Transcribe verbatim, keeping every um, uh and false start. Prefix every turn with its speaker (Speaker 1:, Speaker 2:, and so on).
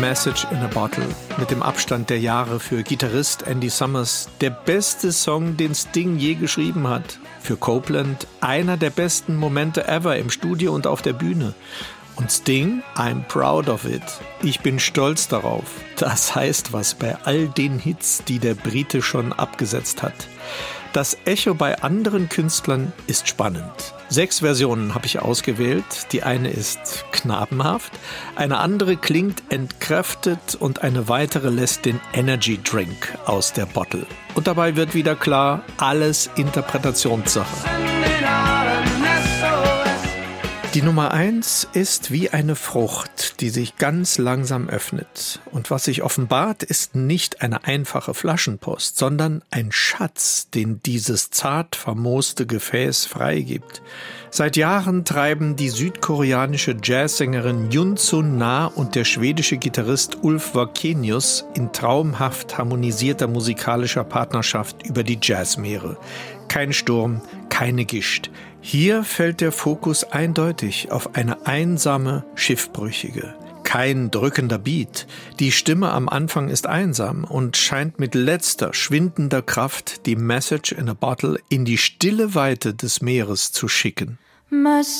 Speaker 1: Message in a Bottle, mit dem Abstand der Jahre für Gitarrist Andy Summers der beste Song, den Sting je geschrieben hat. Für Copeland einer der besten Momente ever im Studio und auf der Bühne. Und Sting, I'm proud of it. Ich bin stolz darauf. Das heißt was bei all den Hits, die der Brite schon abgesetzt hat. Das Echo bei anderen Künstlern ist spannend. Sechs Versionen habe ich ausgewählt. Die eine ist knabenhaft, eine andere klingt entkräftet und eine weitere lässt den Energy Drink aus der Bottle. Und dabei wird wieder klar, alles Interpretationssache. Die Nummer eins ist wie eine Frucht, die sich ganz langsam öffnet. Und was sich offenbart, ist nicht eine einfache Flaschenpost, sondern ein Schatz, den dieses zart vermooste Gefäß freigibt. Seit Jahren treiben die südkoreanische Jazzsängerin Yoon Sun-na und der schwedische Gitarrist Ulf Wakenius in traumhaft harmonisierter musikalischer Partnerschaft über die Jazzmeere. Kein Sturm, keine Gischt. Hier fällt der Fokus eindeutig auf eine einsame, schiffbrüchige. Kein drückender Beat. Die Stimme am Anfang ist einsam und scheint mit letzter, schwindender Kraft die Message in a Bottle in die stille Weite des Meeres zu schicken.